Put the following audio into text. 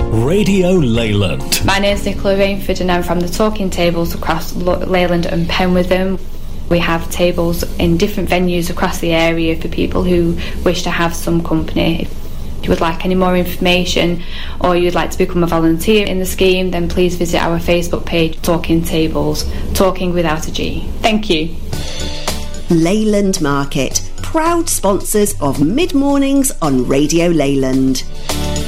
Radio Leyland. My name's Nicola Rainford and I'm from the Talking Tables across Leyland and Penwitham. We have tables in different venues across the area for people who wish to have some company. If you would like any more information or you'd like to become a volunteer in the scheme, then please visit our Facebook page, Talking Tables, talking without a G. Thank you. Leyland Market, proud sponsors of Mid Mornings on Radio Leyland.